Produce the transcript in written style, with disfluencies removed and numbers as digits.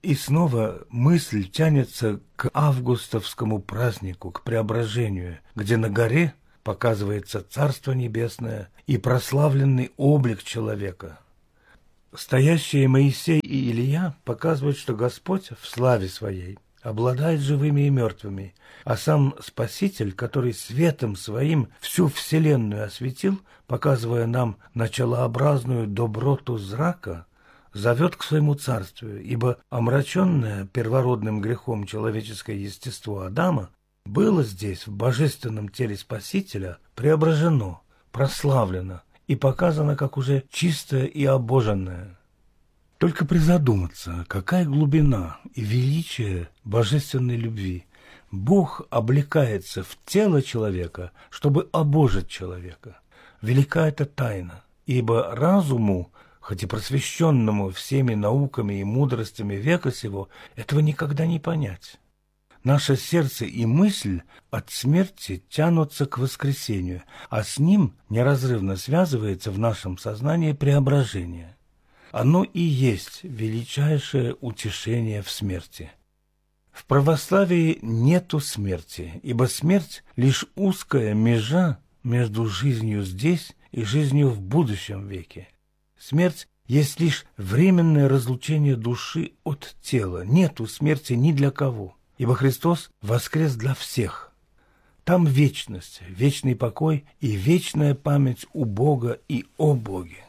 И снова мысль тянется к августовскому празднику, к преображению, где на горе показывается Царство Небесное и прославленный облик человека. Стоящие Моисей и Илья показывают, что Господь в славе Своей обладает живыми и мертвыми, а сам Спаситель, который светом Своим всю вселенную осветил, показывая нам началообразную доброту зрака, зовет к своему царствию, ибо омраченное первородным грехом человеческое естество Адама было здесь, в божественном теле Спасителя, преображено, прославлено и показано как уже чистое и обоженное. Только призадуматься, какая глубина и величие божественной любви. Бог облекается в тело человека, чтобы обожить человека. Велика эта тайна, ибо разуму, хоть и просвещенному всеми науками и мудростями века сего, этого никогда не понять. Наше сердце и мысль от смерти тянутся к воскресению, а с ним неразрывно связывается в нашем сознании преображение. Оно и есть величайшее утешение в смерти. В православии нету смерти, ибо смерть – лишь узкая межа между жизнью здесь и жизнью в будущем веке. Смерть есть лишь временное разлучение души от тела. Нету смерти ни для кого, ибо Христос воскрес для всех. Там вечность, вечный покой и вечная память у Бога и о Боге.